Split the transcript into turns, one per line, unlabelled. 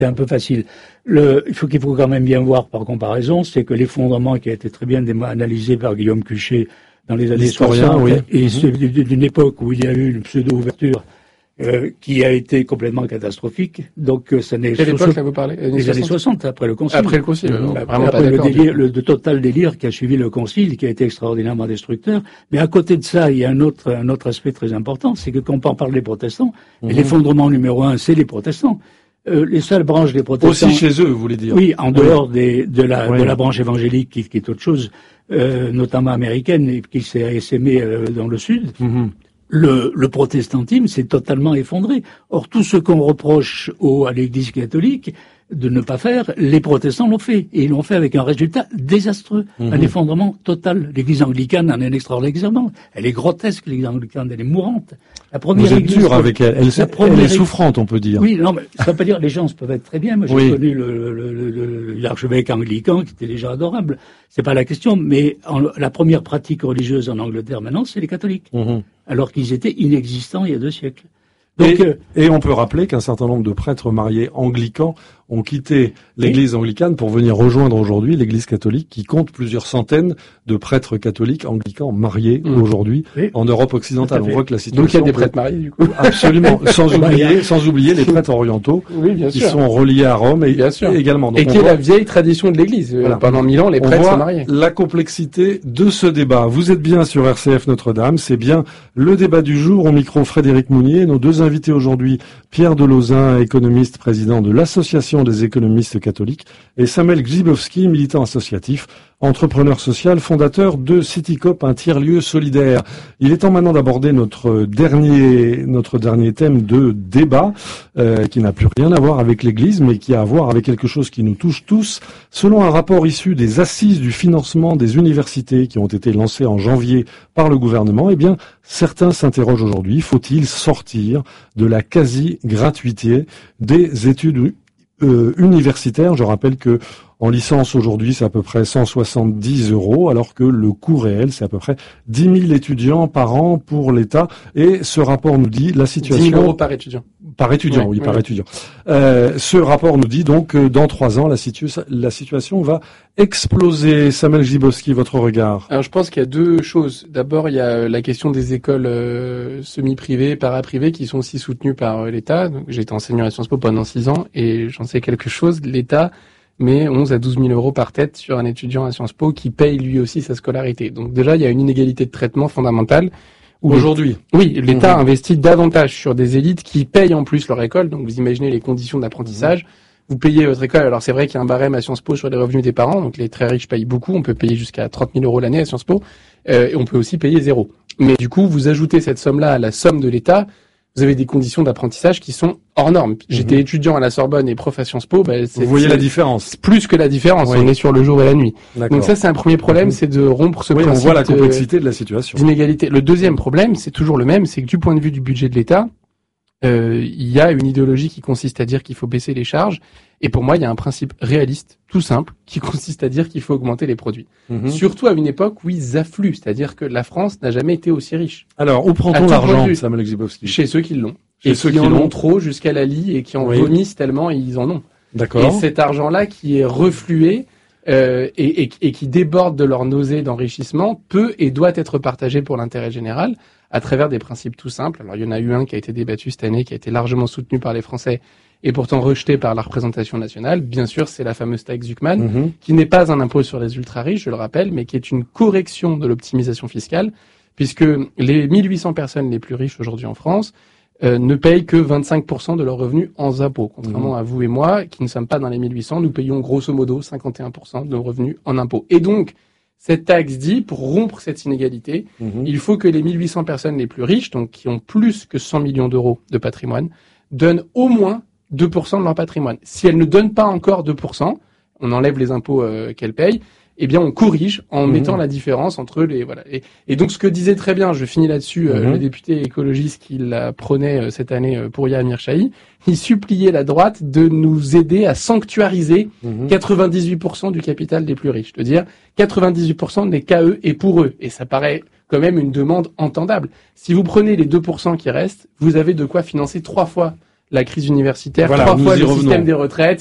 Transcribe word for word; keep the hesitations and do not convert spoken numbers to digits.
c'est un peu facile. Le, il faut qu'il faut quand même bien voir par comparaison, c'est que l'effondrement qui a été très bien analysé par Guillaume Cuchet dans les années soixante, oui. et c'est mmh. d'une époque où il y a eu une pseudo-ouverture euh, qui a été complètement catastrophique. Donc ça n'est.
Quelle époque là vous parlez? Les
soixante années soixante, après le Concile.
Après le Concile, non, bah, vraiment
après
pas
le
d'accord.
délire, le, le total délire qui a suivi le Concile, qui a été extraordinairement destructeur. Mais à côté de ça, il y a un autre, un autre aspect très important, c'est que quand on parle des protestants, mmh. et l'effondrement numéro un, c'est les protestants. Euh, les seules branches des protestants.
Aussi chez eux, vous voulez dire.
Oui, en dehors des, de la,
oui.
de la branche évangélique qui, qui est autre chose, euh, notamment américaine, et qui s'est essaimée euh, dans le Sud. Mm-hmm. Le, le protestantisme s'est totalement effondré. Or, tout ce qu'on reproche au, à l'Église catholique de ne pas faire, les protestants l'ont fait. Et ils l'ont fait avec un résultat désastreux. Mmh. Un effondrement total. L'Église anglicane en est un extraordinaire exemple. Elle est grotesque, l'Église anglicane, elle est mourante.
La première Vous êtes église, dur avec elle. Elle, elle est souffrante, on peut dire.
Oui, non, mais ça veut pas dire, les gens peuvent être très bien. Moi, j'ai oui. connu le, le, le, le, l'archevêque anglican qui était déjà adorable. C'est pas la question, mais en, la première pratique religieuse en Angleterre maintenant, c'est les catholiques. Mmh. Alors qu'ils étaient inexistants il y a deux siècles.
Donc, et, euh, et on peut rappeler qu'un certain nombre de prêtres mariés anglicans ont quitté l'église anglicane pour venir rejoindre aujourd'hui l'église catholique qui compte plusieurs centaines de prêtres catholiques anglicans mariés mmh. aujourd'hui oui. en Europe occidentale. On voit que la situation...
Donc il y a des prêtres mariés du coup.
Absolument. sans oublier, sans oublier les prêtres orientaux
oui, bien
qui
sûr.
sont reliés à Rome et,
bien sûr.
et également. Donc
et qui est la vieille tradition de l'église. Voilà. Pendant mille ans, les prêtres sont mariés.
La complexité de ce débat. Vous êtes bien sur R C F Notre-Dame. C'est bien le débat du jour. Au micro, Frédéric Mounier. Nos deux invités aujourd'hui, Pierre Delauzin, économiste, président de l'Association des économistes catholiques, et Samuel Grzybowski, militant associatif, entrepreneur social, fondateur de Citycoop, un tiers-lieu solidaire. Il est temps maintenant d'aborder notre dernier, notre dernier thème de débat, euh, qui n'a plus rien à voir avec l'Église, mais qui a à voir avec quelque chose qui nous touche tous. Selon un rapport issu des assises du financement des universités qui ont été lancées en janvier par le gouvernement, eh bien, certains s'interrogent aujourd'hui, faut-il sortir de la quasi-gratuité des études euh, universitaires? Je rappelle que en licence aujourd'hui, c'est à peu près cent soixante-dix euros, alors que le coût réel, c'est à peu près dix mille étudiants par an pour l'État. Et ce rapport nous dit la situation...
dix mille euros par étudiant.
Par étudiant, oui, oui par oui. étudiant. Euh, ce rapport nous dit donc que dans trois ans, la, situ- la situation va exploser. Samuel Grzybowski, votre regard?
Alors, je pense qu'il y a deux choses. D'abord, il y a la question des écoles euh, semi-privées, paraprivées, qui sont aussi soutenues par euh, l'État. Donc, j'ai été enseignant à Sciences Po pendant six ans et j'en sais quelque chose. L'État met onze à douze mille euros par tête sur un étudiant à Sciences Po qui paye lui aussi sa scolarité. Donc déjà, il y a une inégalité de traitement fondamentale.
Aujourd'hui.
Oui, l'État mmh. investit davantage sur des élites qui payent en plus leur école. Donc vous imaginez les conditions d'apprentissage. Mmh. Vous payez votre école. Alors c'est vrai qu'il y a un barème à Sciences Po sur les revenus des parents. Donc les très riches payent beaucoup. On peut payer jusqu'à trente mille euros l'année à Sciences Po. Euh, et on peut aussi payer zéro. Mais du coup, vous ajoutez cette somme-là à la somme de l'État. Vous avez des conditions d'apprentissage qui sont hors normes. J'étais mmh. étudiant à la Sorbonne et prof à Sciences Po. Bah, c'est,
Vous voyez
c'est,
la différence.
Plus que la différence. Oui. On est sur le jour et la nuit.
D'accord.
Donc ça, c'est un premier problème, mmh. c'est de rompre ce
oui,
principe.
On voit la complexité de la situation.
D'inégalité. Le deuxième problème, c'est toujours le même, c'est que du point de vue du budget de l'État, euh, il y a une idéologie qui consiste à dire qu'il faut baisser les charges. Et pour moi, il y a un principe réaliste, tout simple, qui consiste à dire qu'il faut augmenter les produits. Mmh. Surtout à une époque où ils affluent, c'est-à-dire que la France n'a jamais été aussi riche.
Alors, où prend-on l'argent, Samuel Grzybowski?
Chez ceux qui l'ont.
Chez
et
ceux
qui,
qui
en
l'ont
ont trop jusqu'à la lie et qui en oui. vomissent tellement ils en ont.
D'accord.
Et cet argent-là qui est reflué euh, et, et, et qui déborde de leur nausée d'enrichissement peut et doit être partagé pour l'intérêt général à travers des principes tout simples. Alors il y en a eu un qui a été débattu cette année, qui a été largement soutenu par les Français et pourtant rejeté par la représentation nationale. Bien sûr, c'est la fameuse taxe Zuckman, mm-hmm. qui n'est pas un impôt sur les ultra-riches, je le rappelle, mais qui est une correction de l'optimisation fiscale, puisque les mille huit cents personnes les plus riches aujourd'hui en France Euh, ne payent que vingt-cinq pour cent de leurs revenus en impôts. Contrairement mmh. à vous et moi, qui ne sommes pas dans les mille huit cents, nous payons grosso modo cinquante et un pour cent de nos revenus en impôts. Et donc, cette taxe dit, pour rompre cette inégalité, mmh. il faut que les mille huit cents personnes les plus riches, donc qui ont plus que cent millions d'euros de patrimoine, donnent au moins deux pour cent de leur patrimoine. Si elles ne donnent pas encore deux pour cent, on enlève les impôts euh, qu'elles payent, eh bien, on corrige en mmh. mettant la différence entre les voilà. Et, et donc, ce que disait très bien, je finis là-dessus, mmh. euh, le député écologiste qui la prônait euh, cette année euh, pour Amir Chahi, il suppliait la droite de nous aider à sanctuariser mmh. quatre-vingt-dix-huit pour cent du capital des plus riches, c'est-à-dire quatre-vingt-dix-huit pour cent n'est qu'à eux et pour eux. Et ça paraît quand même une demande entendable. Si vous prenez les deux pour cent qui restent, vous avez de quoi financer trois fois la crise universitaire,
Voilà,
trois
nous
fois
y
le
revenons.
système des retraites,